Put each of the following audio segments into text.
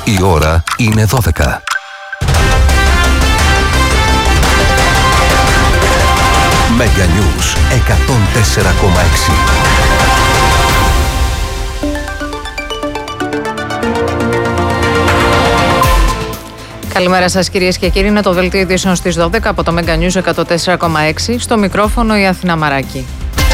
Η ώρα είναι 12. Mega News 104,6. Καλημέρα σας κυρίες και κύριοι, είναι το δελτίο ειδήσεων στις 12 από το Mega News 104,6. Στο μικρόφωνο η Αθηνά Μαράκη.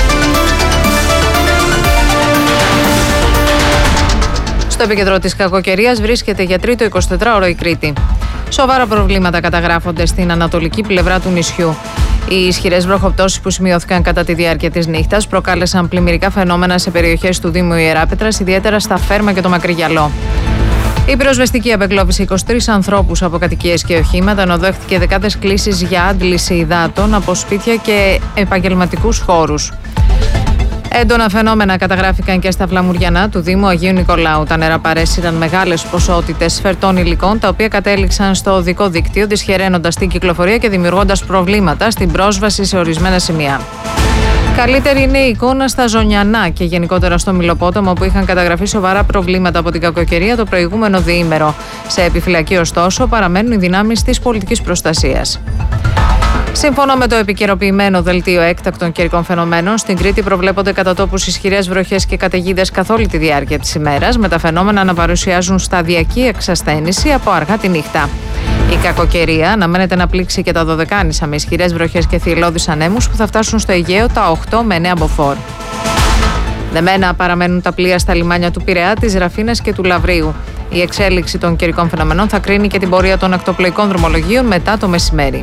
Στο επίκεντρο της κακοκαιρίας βρίσκεται για τρίτο 24ωρο η Κρήτη. Σοβαρά προβλήματα καταγράφονται στην ανατολική πλευρά του νησιού. Οι ισχυρές βροχοπτώσεις που σημειώθηκαν κατά τη διάρκεια της νύχτας προκάλεσαν πλημμυρικά φαινόμενα σε περιοχές του Δήμου Ιεράπετρας, ιδιαίτερα στα Φέρμα και το Μακρυγιαλό. Η πυροσβεστική απεγκλώβησε 23 ανθρώπους από κατοικίες και οχήματα, ενώ δέχτηκε δεκάδες κλήσεις για άντληση υδάτων από σπίτια και επαγγελματικούς χώρους. Έντονα φαινόμενα καταγράφηκαν και στα Βλαμουριανά του Δήμου Αγίου Νικολάου. Τα νερά παρέσυραν μεγάλες ποσότητες σφερτών υλικών, τα οποία κατέληξαν στο οδικό δίκτυο, δυσχεραίνοντας την κυκλοφορία και δημιουργώντας προβλήματα στην πρόσβαση σε ορισμένα σημεία. Καλύτερη είναι η εικόνα στα Ζωνιανά και γενικότερα στο Μυλοπόταμο, που είχαν καταγραφεί σοβαρά προβλήματα από την κακοκαιρία το προηγούμενο διήμερο. Σε επιφυλακή, ωστόσο, παραμένουν οι δυνάμεις της πολιτικής προστασίας. Σύμφωνα με το επικαιροποιημένο δελτίο έκτακτων καιρικών φαινομένων, στην Κρήτη προβλέπονται κατά τόπους ισχυρές βροχές και καταιγίδες καθ' όλη τη διάρκεια της ημέρας, με τα φαινόμενα να παρουσιάζουν σταδιακή εξασθένηση από αργά τη νύχτα. Η κακοκαιρία αναμένεται να πλήξει και τα Δωδεκάνησα με ισχυρές βροχές και θυελλώδεις ανέμους που θα φτάσουν στο Αιγαίο τα 8 με 9 μποφόρ. Δεμένα παραμένουν τα πλοία στα λιμάνια του Πειραιά, της Ραφίνας και του Λαβρίου. Η εξέλιξη των καιρικών φαινομενών θα κρίνει και την πορεία των ακτοπλοϊκών δρομολογίων μετά το μεσημέρι.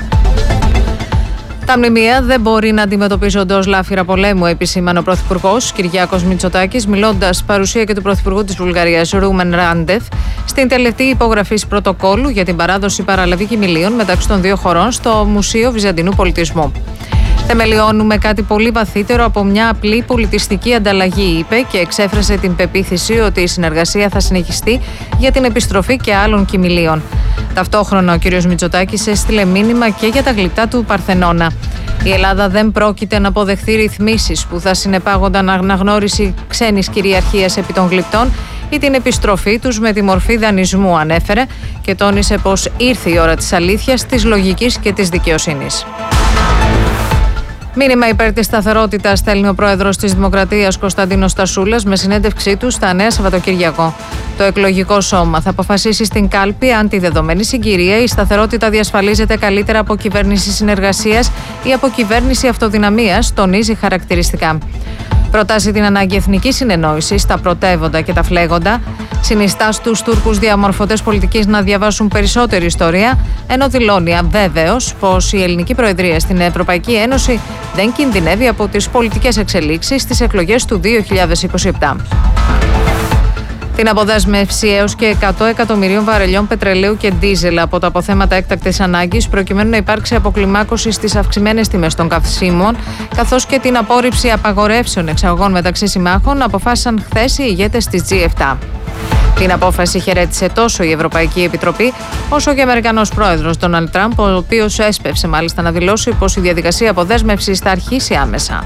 Τα μνημεία δεν μπορεί να αντιμετωπίζονται ως λάφυρα πολέμου, επισήμανε ο Πρωθυπουργός Κυριάκος Μητσοτάκης, μιλώντας παρουσία και του Πρωθυπουργού της Βουλγαρίας Ρούμεν Ράντεφ στην τελετή υπογραφής πρωτοκόλου για την παράδοση παραλαβή κοιμηλίων μεταξύ των δύο χωρών στο Μουσείο Βυζαντινού Πολιτισμού. Θεμελιώνουμε κάτι πολύ βαθύτερο από μια απλή πολιτιστική ανταλλαγή, είπε, και εξέφρασε την πεποίθηση ότι η συνεργασία θα συνεχιστεί για την επιστροφή και άλλων κοιμηλίων. Ταυτόχρονα ο κ. Μητσοτάκης έστειλε μήνυμα και για τα γλυπτά του Παρθενώνα. Η Ελλάδα δεν πρόκειται να αποδεχθεί ρυθμίσεις που θα συνεπάγονταν αναγνώριση ξένης κυριαρχίας επί των γλυπτών ή την επιστροφή τους με τη μορφή δανεισμού, ανέφερε, και τόνισε πως ήρθε η ώρα της αλήθειας, της λογικής και της δικαιοσύνης. Μήνυμα υπέρ της σταθερότητας στέλνει ο πρόεδρος της Δημοκρατίας Κωνσταντίνος Στασούλας με συνέντευξή του στα Νέα Σαββατοκύριακο. Το εκλογικό σώμα θα αποφασίσει στην κάλπη αν τη δεδομένη συγκυρία η σταθερότητα διασφαλίζεται καλύτερα από κυβέρνηση συνεργασίας ή από κυβέρνηση αυτοδυναμίας, τονίζει χαρακτηριστικά. Προτάσει την ανάγκη εθνικής συνεννόησης στα πρωτεύοντα και τα φλέγοντα, συνιστά στους Τούρκους διαμορφωτές πολιτικής να διαβάσουν περισσότερη ιστορία, ενώ δηλώνει αβέβαιος πως η ελληνική προεδρία στην Ευρωπαϊκή Ένωση δεν κινδυνεύει από τις πολιτικές εξελίξεις στις εκλογές του 2027. Την αποδέσμευση έως και 100 εκατομμυρίων βαρελιών πετρελαίου και ντίζελ από τα αποθέματα έκτακτης ανάγκης, προκειμένου να υπάρξει αποκλιμάκωση στις αυξημένες τιμές των καυσίμων, καθώς και την απόρριψη απαγορεύσεων εξαγωγών μεταξύ συμμάχων, αποφάσισαν χθες οι ηγέτες της G7. Την απόφαση χαιρέτησε τόσο η Ευρωπαϊκή Επιτροπή, όσο και ο Αμερικανός πρόεδρος Ντόναλντ Τραμπ, ο οποίος έσπευσε μάλιστα να δηλώσει πως η διαδικασία αποδέσμευσης θα αρχίσει άμεσα.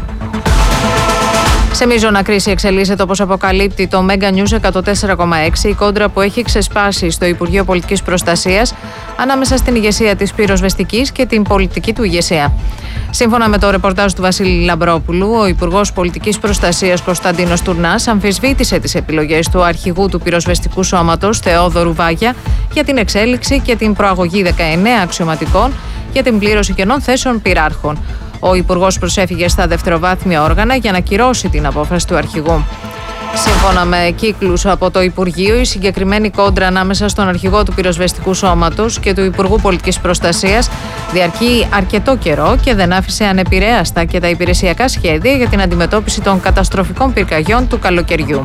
Σε μείζωνα κρίση εξελίσσεται, όπως αποκαλύπτει το Mega News 104,6, η κόντρα που έχει ξεσπάσει στο Υπουργείο Πολιτικής Προστασίας ανάμεσα στην ηγεσία της πυροσβεστικής και την πολιτική του ηγεσία. Σύμφωνα με το ρεπορτάζ του Βασίλη Λαμπρόπουλου, ο Υπουργός Πολιτικής Προστασίας Κωνσταντίνος Τουρνάς αμφισβήτησε τις επιλογές του αρχηγού του πυροσβεστικού σώματος Θεόδωρου Βάγια για την εξέλιξη και την προαγωγή 19 αξιωματικών για την πλήρωση κενών θέσεων πυράρχων. Ο Υπουργός προσέφυγε στα δευτεροβάθμια όργανα για να κυρώσει την απόφαση του αρχηγού. Σύμφωνα με κύκλους από το Υπουργείο, η συγκεκριμένη κόντρα ανάμεσα στον αρχηγό του πυροσβεστικού σώματος και του Υπουργού Πολιτικής Προστασίας διαρκεί αρκετό καιρό και δεν άφησε ανεπηρέαστα και τα υπηρεσιακά σχέδια για την αντιμετώπιση των καταστροφικών πυρκαγιών του καλοκαιριού.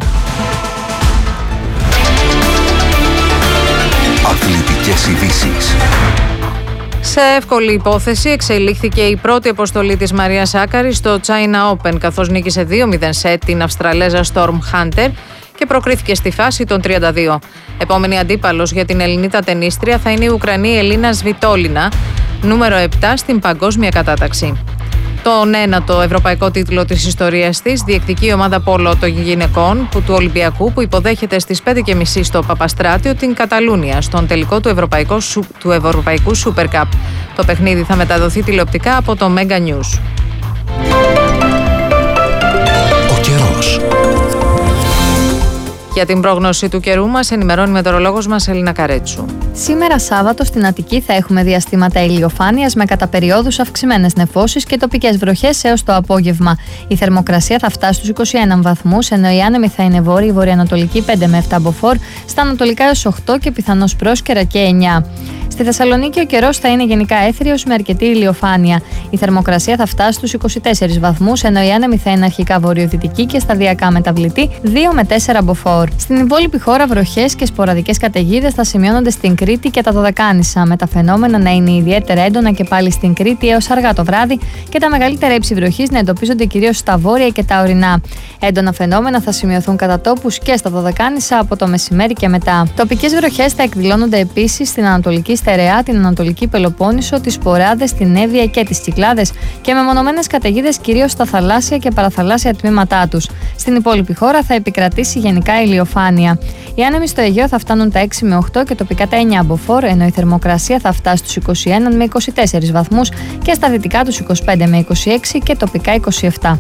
Αθλητικές ειδήσεις. Σε εύκολη υπόθεση εξελίχθηκε η πρώτη αποστολή της Μαρίας Σάκαρη στο China Open, καθώς νίκησε 2-0 σετ την Αυστραλέζα Storm Hunter και προκρίθηκε στη φάση των 32. Επόμενη αντίπαλος για την Ελληνίδα τενίστρια θα είναι η Ουκρανή Ελίνα Σβιτόλινα, νούμερο 7 στην παγκόσμια κατάταξη. Τον 9ο ευρωπαϊκό τίτλο της ιστορίας της διεκδικεί η ομάδα πόλο των γυναικών του Ολυμπιακού, που υποδέχεται στις 5:30 στο Παπαστράτιο την Καταλούνια στον τελικό του Ευρωπαϊκού Super Cup. Το παιχνίδι θα μεταδοθεί τηλεοπτικά από το Mega News. Ο καιρός. Για την πρόγνωση του καιρού μας ενημερώνει η μετεωρολόγος μας Ελίνα Καρέτσου. Σήμερα Σάββατο στην Αττική θα έχουμε διαστήματα ηλιοφάνειας με κατά περιόδους αυξημένες νεφώσεις και τοπικές βροχές έως το απόγευμα. Η θερμοκρασία θα φτάσει στους 21 βαθμούς, ενώ η άνεμη θα είναι βόρειη, βορειοανατολική 5 με 7 μποφόρ, στα ανατολικά έως 8 και πιθανώς πρόσκαιρα και 9. Στη Θεσσαλονίκη ο καιρός θα είναι γενικά έθριος με αρκετή ηλιοφάνεια. Η θερμοκρασία θα φτάσει στους 24 βαθμούς, ενώ η άνεμη θα είναι αρχικά βορειοδυτική και σταδιακά μεταβλητή 2 με 4 μποφόρ. Στην υπόλοιπη χώρα βροχές και σποραδικές καταιγίδες θα σημειώνονται στην Κρήτη και τα Δωδεκάνησα, με τα φαινόμενα να είναι ιδιαίτερα έντονα και πάλι στην Κρήτη έως αργά το βράδυ και τα μεγαλύτερα ύψη βροχής να εντοπίζονται κυρίως στα βόρεια και τα ορεινά. Έντονα φαινόμενα θα σημειωθούν κατά τόπους και στα Δωδεκάνησα από το μεσημέρι και μετά. Τοπικές βροχές θα εκδηλώνονται επίσης στην Ανατολική Στερεά, την Ανατολική Πελοπόννησο, τις Ποράδες, την Εύβοια και τις Κυκλάδες και με μονομένες καταιγίδες κυρίως στα θαλάσσια και παραθαλάσσια τμήματά τους. Στην υπόλοιπη χώρα θα επικρατήσει γενικά ηλιοφάνεια. Οι άνεμοι στο Αιγαίο θα φτάνουν τα 6 με 8 και τοπικά τα 9 μποφόρ, ενώ η θερμοκρασία θα φτάσει στους 21 με 24 βαθμούς και στα δυτικά τους 25 με 26 και τοπικά 27.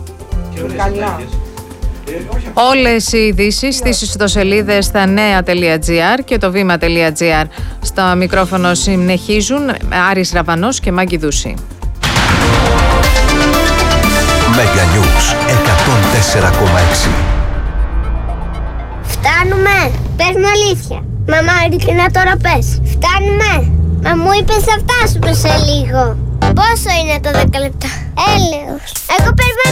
Όλες οι ειδήσεις στις ιστοσελίδες στα νέα.gr και το βήμα.gr. Στα μικρόφωνο συνεχίζουν Άρης Ραβανός και Μάγκη Δούση. Mega News 104,6. Φτάνουμε! Πες μου αλήθεια. Μαμά, ειλικρινά τώρα πες. Φτάνουμε! Μα μου είπες θα φτάσουμε σε λίγο. Πόσο είναι το 10 λεπτά? Έλεος. Εγώ περιμένω